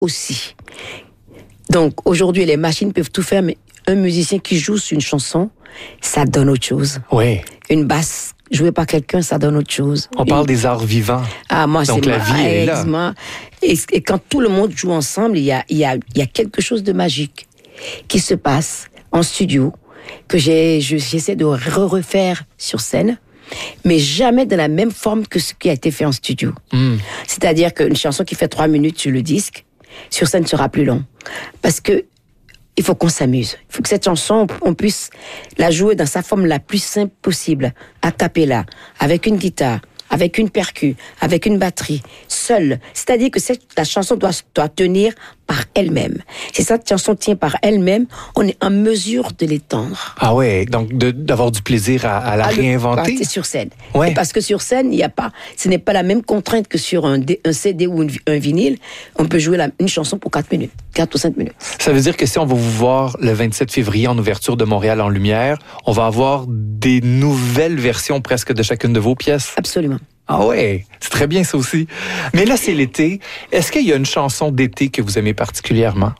aussi. Donc, aujourd'hui, les machines peuvent tout faire, mais un musicien qui joue sur une chanson, ça donne autre chose. Oui. Une basse jouée par quelqu'un, ça donne autre chose. On parle des arts vivants. Ah, moi, donc c'est la vie est là. Et quand tout le monde joue ensemble, il y a quelque chose de magique qui se passe en studio, que j'essaie de refaire sur scène, mais jamais de la même forme que ce qui a été fait en studio. C'est-à-dire qu'une chanson qui fait 3 minutes sur le disque, sur scène sera plus long. Parce que il faut qu'on s'amuse. Il faut que cette chanson, on puisse la jouer dans sa forme la plus simple possible, a cappella, avec une guitare, avec une percu, avec une batterie, seule. C'est-à-dire que la chanson doit tenir par elle-même. Si cette chanson tient par elle-même, on est en mesure de l'étendre. Ah ouais, donc d'avoir du plaisir à la réinventer. C'est sur scène. Ouais. Parce que sur scène, ce n'est pas la même contrainte que sur un CD ou un vinyle. On peut jouer une chanson pour 4 minutes, 4 ou 5 minutes. Ça veut dire que si on va vous voir le 27 février en ouverture de Montréal en Lumière, on va avoir des nouvelles versions presque de chacune de vos pièces? Absolument. Ah ouais, c'est très bien ça aussi. Mais là, c'est l'été. Est-ce qu'il y a une chanson d'été que vous aimez particulièrement?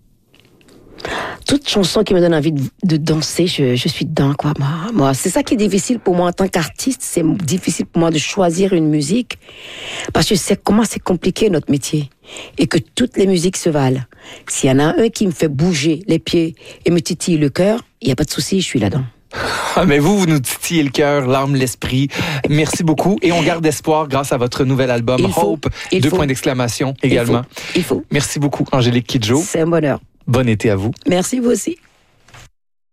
Toute chanson qui me donne envie de danser, je suis dedans, quoi. Moi, c'est ça qui est difficile pour moi en tant qu'artiste. C'est difficile pour moi de choisir une musique parce que je sais comment c'est compliqué notre métier et que toutes les musiques se valent. S'il y en a un qui me fait bouger les pieds et me titille le cœur, il n'y a pas de souci, je suis là-dedans. Mais vous nous titillez le cœur, l'âme, l'esprit. Merci beaucoup. Et on garde espoir grâce à votre nouvel album, Hope, 2 points d'exclamation également. Il faut. Merci beaucoup, Angélique Kidjo. C'est un bonheur. Bon été à vous. Merci, vous aussi.